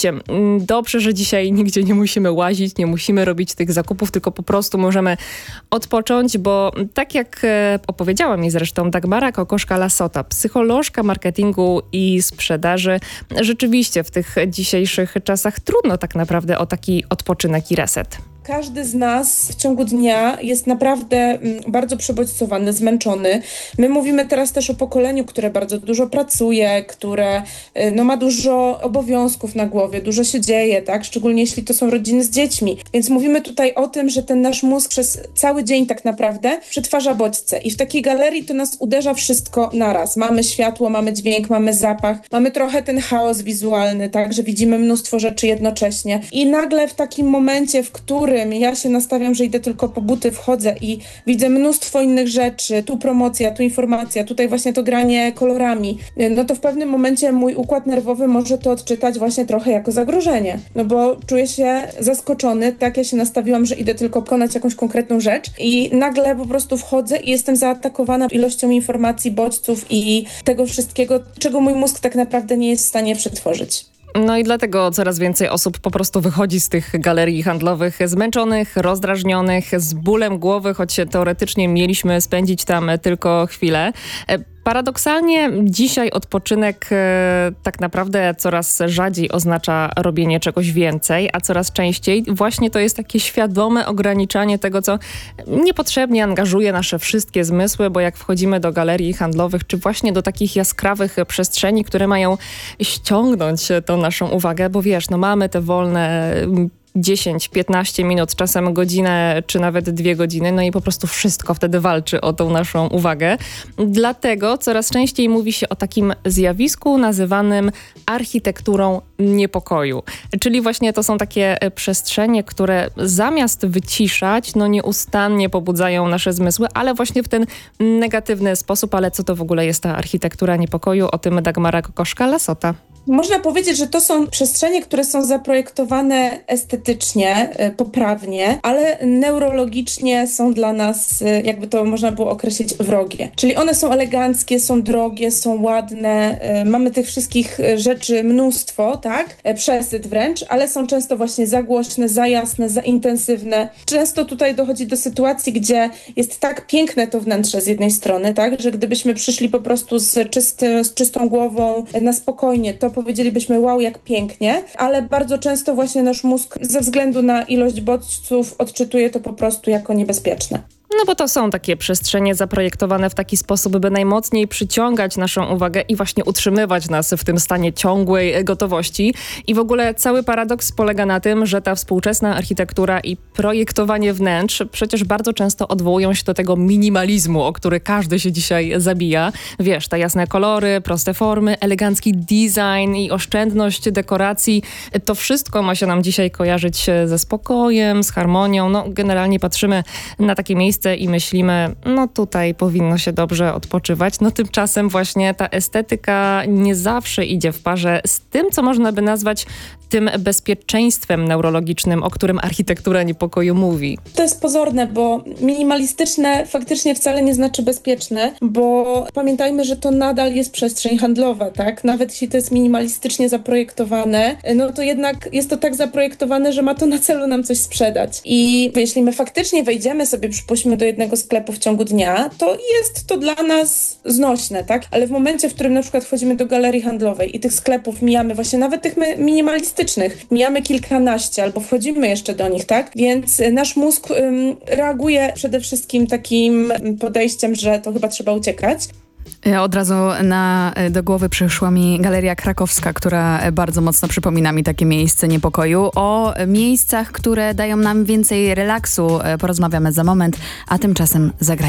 rzeczywiście, dobrze, że dzisiaj nigdzie nie musimy łazić, nie musimy robić tych zakupów, tylko po prostu możemy odpocząć, bo tak jak opowiedziała mi zresztą Dagmara Kokoszka-Lasota, psycholożka marketingu i sprzedaży, rzeczywiście w tych dzisiejszych czasach trudno tak naprawdę o taki odpoczynek i reset. Każdy z nas w ciągu dnia jest naprawdę bardzo przebodźcowany, zmęczony. My mówimy teraz też o pokoleniu, które bardzo dużo pracuje, które ma dużo obowiązków na głowie, dużo się dzieje, tak? Szczególnie jeśli to są rodziny z dziećmi. Więc mówimy tutaj o tym, że ten nasz mózg przez cały dzień tak naprawdę przetwarza bodźce. I w takiej galerii to nas uderza wszystko naraz. Mamy światło, mamy dźwięk, mamy zapach, mamy trochę ten chaos wizualny, tak? Że widzimy mnóstwo rzeczy jednocześnie. I nagle w takim momencie, w którym ja się nastawiam, że idę tylko po buty, wchodzę i widzę mnóstwo innych rzeczy, tu promocja, tu informacja, tutaj właśnie to granie kolorami, no to w pewnym momencie mój układ nerwowy może to odczytać właśnie trochę jako zagrożenie, no bo czuję się zaskoczony, tak, ja się nastawiłam, że idę tylko pokonać jakąś konkretną rzecz i nagle po prostu wchodzę i jestem zaatakowana ilością informacji, bodźców i tego wszystkiego, czego mój mózg tak naprawdę nie jest w stanie przetworzyć. No i dlatego coraz więcej osób po prostu wychodzi z tych galerii handlowych zmęczonych, rozdrażnionych, z bólem głowy, choć teoretycznie mieliśmy spędzić tam tylko chwilę. Paradoksalnie dzisiaj odpoczynek tak naprawdę coraz rzadziej oznacza robienie czegoś więcej, a coraz częściej właśnie to jest takie świadome ograniczanie tego, co niepotrzebnie angażuje nasze wszystkie zmysły, bo jak wchodzimy do galerii handlowych, czy właśnie do takich jaskrawych przestrzeni, które mają ściągnąć tą naszą uwagę, bo wiesz, no mamy te wolne 10-15 minut, czasem godzinę, czy nawet 2 godziny, no i po prostu wszystko wtedy walczy o tą naszą uwagę. Dlatego coraz częściej mówi się o takim zjawisku nazywanym architekturą niepokoju. Czyli właśnie to są takie przestrzenie, które zamiast wyciszać, no nieustannie pobudzają nasze zmysły, ale właśnie w ten negatywny sposób. Ale co to w ogóle jest ta architektura niepokoju? O tym Dagmara Kokoszka-Lasota. Można powiedzieć, że to są przestrzenie, które są zaprojektowane estetycznie, poprawnie, ale neurologicznie są dla nas, jakby to można było określić, wrogie. Czyli one są eleganckie, są drogie, są ładne, mamy tych wszystkich rzeczy mnóstwo, tak? Przesyt wręcz, ale są często właśnie za głośne, za jasne, za intensywne. Często tutaj dochodzi do sytuacji, gdzie jest tak piękne to wnętrze z jednej strony, tak? Że gdybyśmy przyszli po prostu z czystą głową, na spokojnie, to powiedzielibyśmy wow, jak pięknie, ale bardzo często właśnie nasz mózg ze względu na ilość bodźców odczytuje to po prostu jako niebezpieczne. No bo to są takie przestrzenie zaprojektowane w taki sposób, by najmocniej przyciągać naszą uwagę i właśnie utrzymywać nas w tym stanie ciągłej gotowości. I w ogóle cały paradoks polega na tym, że ta współczesna architektura i projektowanie wnętrz przecież bardzo często odwołują się do tego minimalizmu, o który każdy się dzisiaj zabija. Wiesz, te jasne kolory, proste formy, elegancki design i oszczędność dekoracji. To wszystko ma się nam dzisiaj kojarzyć ze spokojem, z harmonią. No generalnie patrzymy na takie miejsce i myślimy, no tutaj powinno się dobrze odpoczywać. No tymczasem właśnie ta estetyka nie zawsze idzie w parze z tym, co można by nazwać tym bezpieczeństwem neurologicznym, o którym architektura niepokoju mówi. To jest pozorne, bo minimalistyczne faktycznie wcale nie znaczy bezpieczne, bo pamiętajmy, że to nadal jest przestrzeń handlowa, tak? Nawet jeśli to jest minimalistycznie zaprojektowane, no to jednak jest to tak zaprojektowane, że ma to na celu nam coś sprzedać. I jeśli my faktycznie wejdziemy sobie, przypuśćmy, do jednego sklepu w ciągu dnia, to jest to dla nas znośne, tak? Ale w momencie, w którym na przykład wchodzimy do galerii handlowej i tych sklepów mijamy właśnie nawet tych minimalistycznych, mijamy kilkanaście albo wchodzimy jeszcze do nich, tak? Więc nasz mózg reaguje przede wszystkim takim podejściem, że to chyba trzeba uciekać. Od razu do głowy przyszła mi Galeria Krakowska, która bardzo mocno przypomina mi takie miejsce niepokoju. O miejscach, które dają nam więcej relaksu porozmawiamy za moment, a tymczasem zagrajmy.